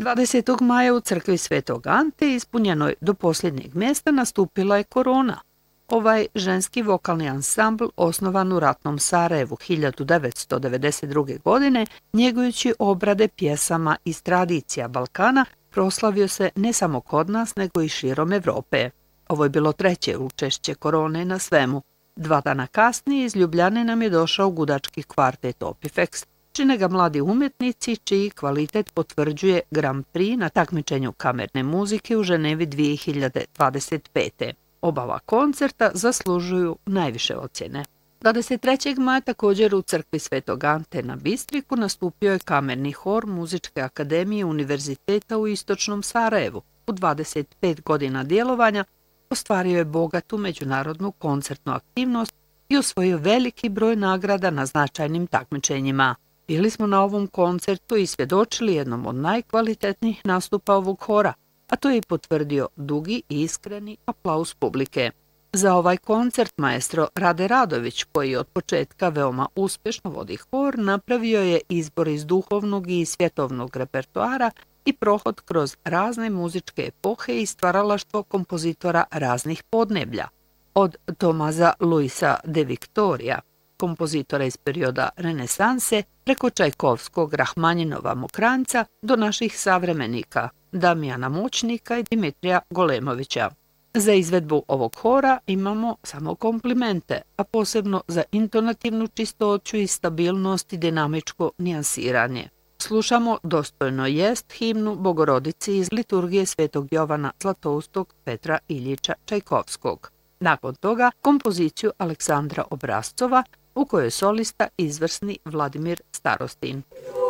20. maja u crkvi Svetog Ante, ispunjenoj do posljednjeg mjesta, nastupila je korona. Ovaj ženski vokalni ansambl, osnovan u ratnom Sarajevu 1992. godine, njegujući obrade pjesama iz tradicija Balkana, proslavio se ne samo kod nas, nego i širom Evrope. Ovo je bilo treće učešće korone na svemu. 2 dana kasnije iz Ljubljane nam je došao gudački kvartet Opifex. Čine ga mladi umjetnici čiji kvalitet potvrđuje Grand Prix na takmičenju kamerne muzike u Ženevi 2025. Oba koncerta zaslužuju najviše ocjene. 23. maja također u crkvi Svetog Ante na Bistriku nastupio je kamerni hor Muzičke akademije Univerziteta u Istočnom Sarajevu. U 25 godina djelovanja ostvario je bogatu međunarodnu koncertnu aktivnost i osvojio veliki broj nagrada na značajnim takmičenjima. Bili smo na ovom koncertu i svjedočili jednom od najkvalitetnijih nastupa ovog hora, a to je i potvrdio dugi i iskreni aplauz publike. Za ovaj koncert maestro Rade Radović, koji od početka veoma uspješno vodi hor, napravio je izbor iz duhovnog i svjetovnog repertoara i prohod kroz razne muzičke epohe i stvaralaštvo kompozitora raznih podneblja. Od Tomaza Luisa de Victoria, kompozitora iz perioda renesanse, preko Čajkovskog Rahmanjinova Mokranjca do naših savremenika Damijana Moćnika i Dimitrija Golemovića. Za izvedbu ovog hora imamo samo komplimente, a posebno za intonativnu čistoću i stabilnost i dinamičko nijansiranje. Slušamo Dostojno jest himnu Bogorodici iz liturgije Svetog Jovana Zlatoustog Petra Iljiča Čajkovskog. Nakon toga kompoziciju Aleksandra Obrazcova, u kojoj je solista izvrsni Vladimir Starostin.